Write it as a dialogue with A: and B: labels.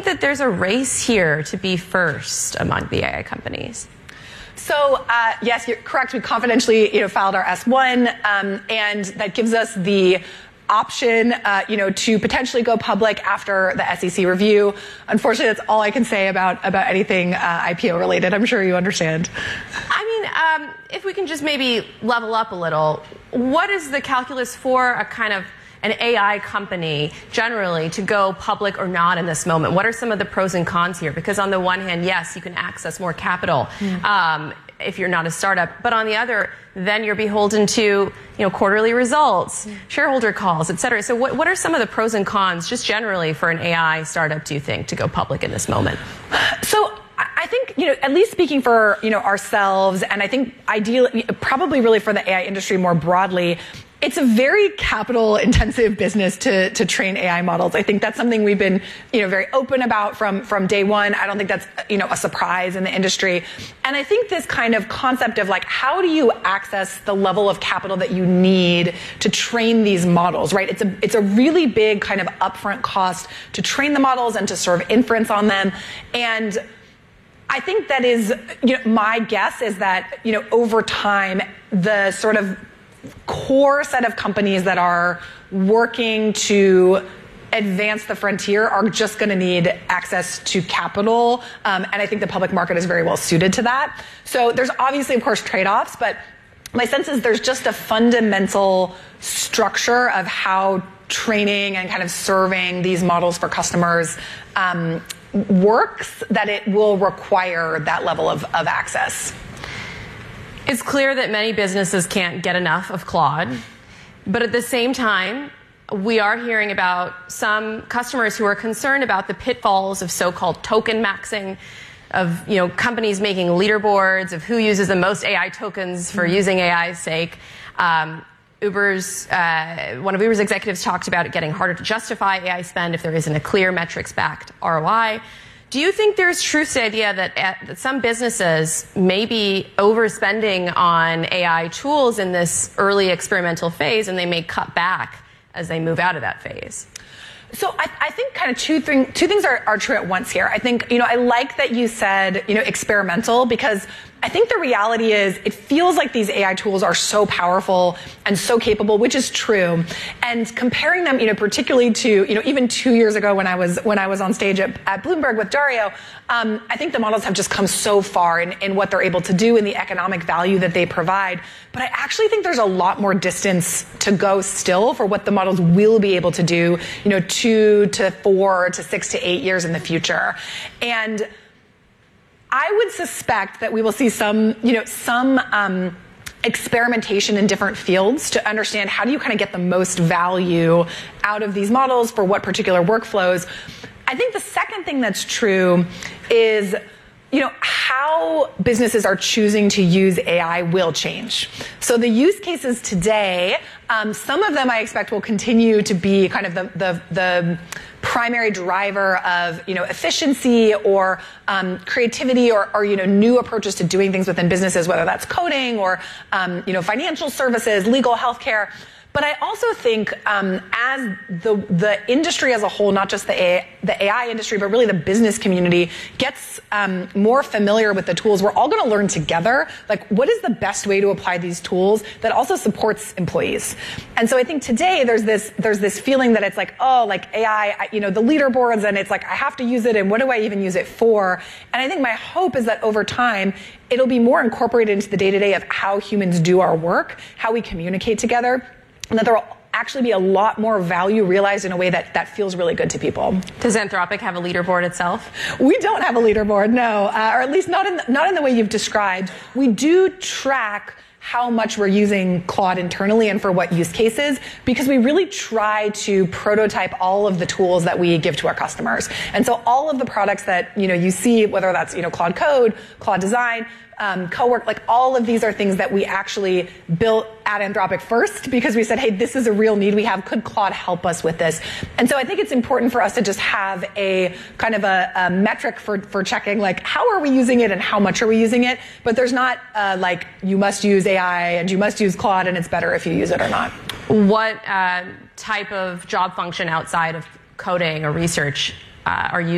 A: that there's a race here to be first among the AI companies?
B: So yes, you're correct. We confidentially, filed our S1, and that gives us the option, to potentially go public after the SEC review. Unfortunately, that's all I can say about anything IPO related. I'm sure you understand.
A: I mean, if we can just maybe level up a little, what is the calculus for a kind of an AI company generally to go public or not in this moment? What are some of the pros and cons here? Because on the one hand, yes, you can access more capital if you're not a startup, but on the other, then you're beholden to quarterly results, shareholder calls, et cetera. So what are some of the pros and cons just generally for an AI startup, do you think, to go public in this moment?
B: So I think, at least speaking for, ourselves, and I think ideally, probably really for the AI industry more broadly, it's a very capital intensive business to train AI models. I think that's something we've been, very open about from day one. I don't think that's, a surprise in the industry. And I think this kind of concept of how do you access the level of capital that you need to train these models, right? It's a really big kind of upfront cost to train the models and to serve inference on them. And I think that is, my guess is that, over time, the sort of core set of companies that are working to advance the frontier are just going to need access to capital. And I think the public market is very well suited to that. So there's obviously, of course, trade-offs, but my sense is there's just a fundamental structure of how training and kind of serving these models for customers works, that it will require that level of access.
A: It's clear that many businesses can't get enough of Claude, but at the same time, we are hearing about some customers who are concerned about the pitfalls of so-called token maxing, of companies making leaderboards of who uses the most AI tokens for using AI's sake. One of Uber's executives talked about it getting harder to justify AI spend if there isn't a clear metrics-backed ROI. Do you think there's truth to the idea that some businesses may be overspending on AI tools in this early experimental phase, and they may cut back as they move out of that phase?
B: So I think kind of two things are true at once here. I think, I like that you said, experimental, because I think the reality is it feels like these AI tools are so powerful and so capable, which is true. And comparing them, particularly to, even 2 years ago when I was on stage at Bloomberg with Dario, I think the models have just come so far in what they're able to do and the economic value that they provide. But I actually think there's a lot more distance to go still for what the models will be able to do, 2 to 4 to 6 to 8 years in the future. And I would suspect that we will see some experimentation in different fields to understand how do you kind of get the most value out of these models for what particular workflows. I think the second thing that's true is, how businesses are choosing to use AI will change. So the use cases today, some of them I expect will continue to be kind of the primary driver of, efficiency or creativity or new approaches to doing things within businesses, whether that's coding or, financial services, legal, healthcare. But I also think as the industry as a whole, not just the AI industry, but really the business community gets more familiar with the tools, we're all going to learn together, what is the best way to apply these tools that also supports employees. And so I think today there's this feeling that it's AI, the leaderboards, and it's I have to use it, and what do I even use it for? And I think my hope is that over time, it'll be more incorporated into the day-to-day of how humans do our work, how we communicate together, and that there will actually be a lot more value realized in a way that feels really good to people.
A: Does Anthropic have a leaderboard itself?
B: We don't have a leaderboard, no, or at least not in the way you've described. We do track how much we're using Claude internally and for what use cases, because we really try to prototype all of the tools that we give to our customers. And so all of the products that you see, whether that's Claude Code, Claude Design, Cowork, all of these are things that we actually built at Anthropic first, because we said, hey, this is a real need we have. Could Claude help us with this? And so I think it's important for us to just have a kind of a metric for checking, how are we using it and how much are we using it? But there's not you must use AI and you must use Claude and it's better if you use it or not.
A: What type of job function outside of coding or research are you